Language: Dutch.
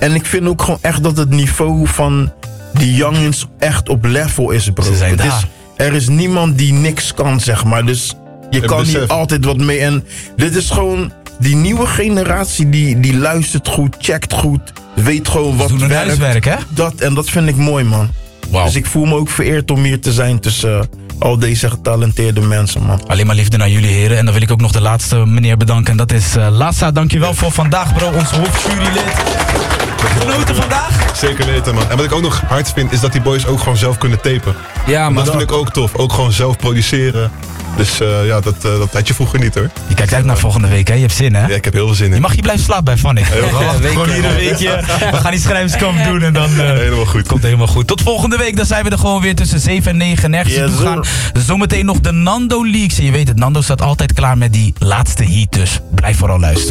En ik vind ook gewoon echt dat het niveau van die jongens echt op level is, bro. Ze zijn daar. Er is niemand die niks kan, zeg maar. Dus je kan hier altijd wat mee. En dit is gewoon die nieuwe generatie die luistert goed, checkt goed, weet gewoon wat doen hun werkt. huiswerk, hè? Dat vind ik mooi, man. Wow. Dus ik voel me ook vereerd om hier te zijn tussen al deze getalenteerde mensen, man. Alleen maar liefde naar jullie heren. En dan wil ik ook nog de laatste meneer bedanken. En dat is Lassa. Dankjewel voor vandaag, bro. Ons hoofdjurylid. Genoten vandaag? Zeker weten, man. En wat ik ook nog hard vind, is dat die boys ook gewoon zelf kunnen tapen. Ja, man. Dat vind ik ook tof. Ook gewoon zelf produceren. Dus dat had je vroeger niet, hoor. Je kijkt uit naar volgende week, hè? Je hebt zin, hè? Ja, ik heb heel veel zin in. Je mag hier blijven slapen bij Fanny. Gewoon hier een weekje. We gaan die schrijverskamp doen en dan... helemaal goed. Komt helemaal goed. Tot volgende week. Dan zijn we er gewoon weer tussen 7 en 9 nergens naartoe gaan. Zometeen nog de Nando Leaks. En je weet het, Nando staat altijd klaar met die laatste heat. Dus blijf vooral luisteren.